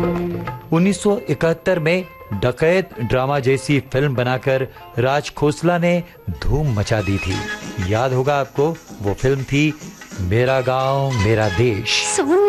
1971 में डकैत ड्रामा जैसी फिल्म बनाकर राज खोसला ने धूम मचा दी थी। याद होगा आपको, वो फिल्म थी मेरा गांव मेरा देश।